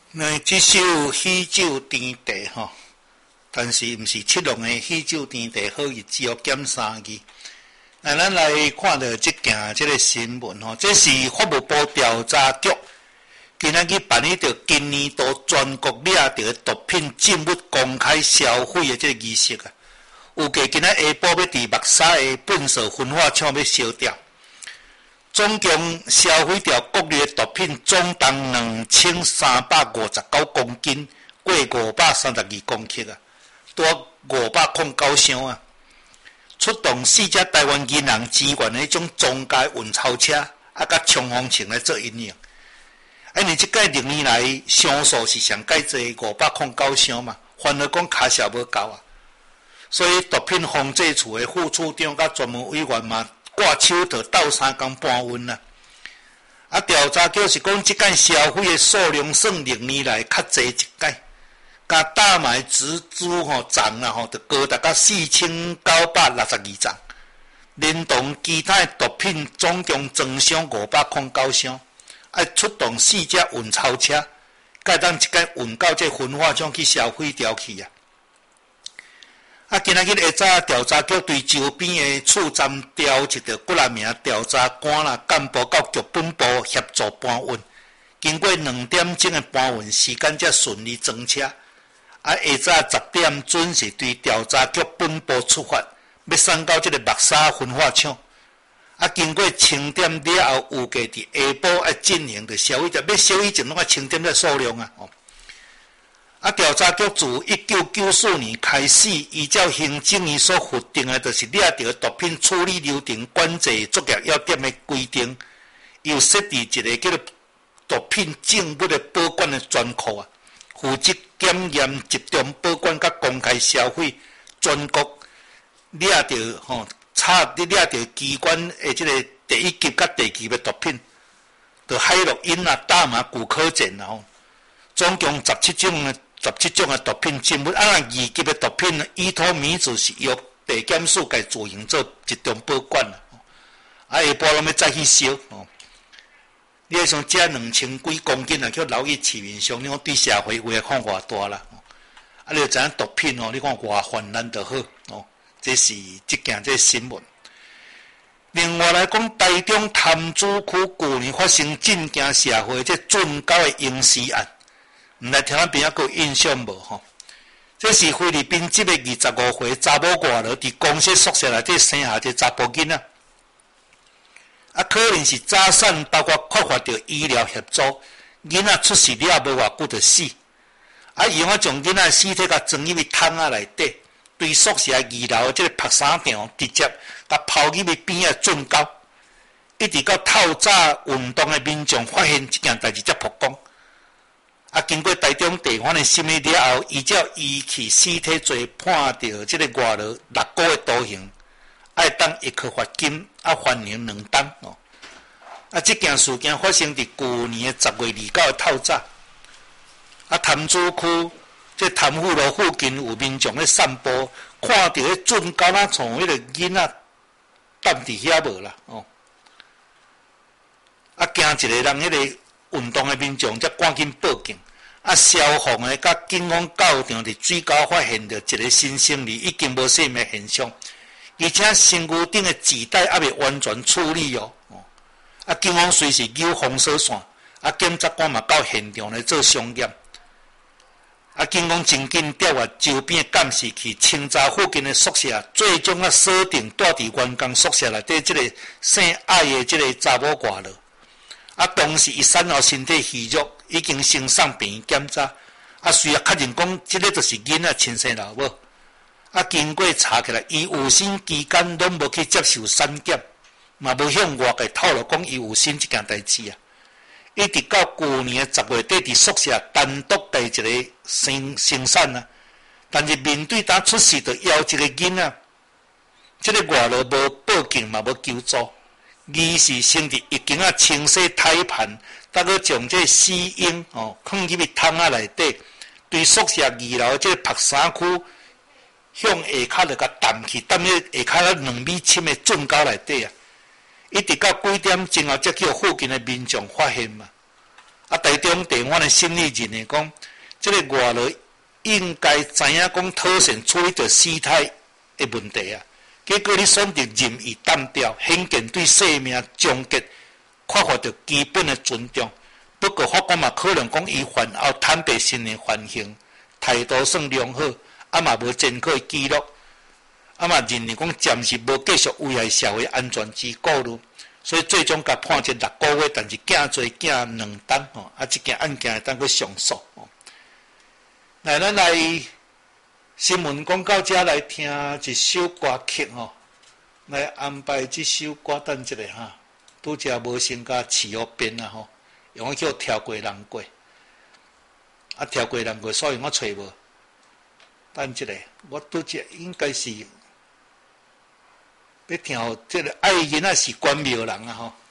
那这首喜酒甜茶吼，但是毋是七龙的喜酒甜茶好日子哦，减3字。那咱来看到这件这个新闻吼，这是法务部调查局今仔日办理着今年度全国掠着毒品证物公开销毁的这个仪式啊。预计今仔下晡要伫目沙的本社分化厂要烧掉。总共销毁掉各类毒品总重2359公斤，过532公克啊，多509箱啊。出动4只台湾银行支援的迄种中介运钞车，啊，甲冲锋艇来做引领。你即届6年来箱数是上介济509箱嘛，反而讲卡数无够啊。所以毒品防治处的副处长甲专门委员嘛，挂手套斗3工搬运啊。调查局是讲，即届销毁的数量算6年来较济一届，甲大麻植株丛啦就高达到4962丛，连同其他毒品总共装箱509箱，出动4只运钞车，甲当一届运到这分化厂去销毁掉去啊。今仔日下早调查局对周边的厝站调集着几啊名调查官啦、干部到局本部协助搬运，经过2点钟的搬运时间才顺利装车。下早10点准时对调查局本部出发，要送到这个目沙分化厂。经过清点了后，预计伫下晡要进行着销毁掉，要销毁前拢要清点这数量啊。调查局自1994年开始，依照行政院所核定的，就是掠着毒品处理流程管制作业要点的规定，又设立一个叫做毒品证物的保管的专库啊，负责检验、集中保管甲公开销毁全国掠着掠着机关的这个第1级甲第2级的毒品，就海洛因啊、大麻、古柯碱啊，总共17种的毒品证物。2级的毒品依托米字是由地检署该自行做集中保管啦。下晡拢要再去烧你迄像这2000几公斤啊，去留意市面上，你讲对社会危害偌大啦。你就知影毒品你看偌泛滥就好这是这件新闻。另外来讲，台中潭子区去年发生震惊社会这准高的刑事案。毋来听咱边仔有印象无吼？这是菲律宾籍的25岁查某外劳伫公司宿舍内底生下一个查甫囡仔，可能是早产，包括缺乏着医疗协助，囡仔出世了无偌久就死。伊用将囡仔尸体甲装入去桶仔内底，对宿舍2楼的这个晒衫场直接甲抛入去边仔准高，一直到透早运动的民众发现这件代志才曝光。经过台中地方的审理了后，依照遗弃尸体罪判着这个外劳6个月徒刑，要当1颗罚金，缓刑2档这件事件发生伫去年的10月29的透早。潭子区这潭富路附近有民众咧散步，看到迄准狗仔从迄个囡仔蹲伫遐无啦惊一个人迄个运动的民众才赶紧报警。消防的甲警方到场伫水沟发现着一个新生儿已经无生命现象，而且身躯顶的脐带还未完全处理警方随时揪封锁线，检察官嘛到现场来做相验。警方真紧调阅周边的监视器，清查附近的宿舍，最终锁定住伫员工宿舍内底即个姓艾的即个查某外劳。当时伊产后身体虚弱，已经先送病院检查。随后确认讲，即个就是囡仔亲生老母。经过查起来，伊有生期间拢无去接受产检，嘛无向外界透露讲伊有生这件代志一直到去年10月底，伫宿舍单独带一个生产但是面对当出事就要一个囡仔，这个外劳无报警嘛无求助。疑似先伫已经清洗胎盘，再去将这死婴放入去桶仔内底，对宿舍2楼这个晒衫区向下骹就甲抌去，抌咧下骹2米深的准沟内底一直到几点钟后才叫附近的民众发现嘛。台中地方的心理人呢讲，这个外劳应该知影讲妥善处理着事态的问题啊。结果你选择任意单调，显见对生命终结缺乏着基本的尊重。不过法官嘛可能讲伊犯后坦白性的反省，态度算良好，嘛无前科的记录，嘛认为讲暂时无继续危害社会安全之顾虑，所以最终甲判处6个月，但是减罪减2单吼，这件案件会当去上诉吼。来，咱来新闻讲到这来听一首歌曲吼，来安排这首歌等一下哈，拄则无先甲饲好编啊吼。用叫跳过人过，跳过人过，所以我找无。等一下，我拄则应该是要听这个爱囡仔是关庙人啊吼。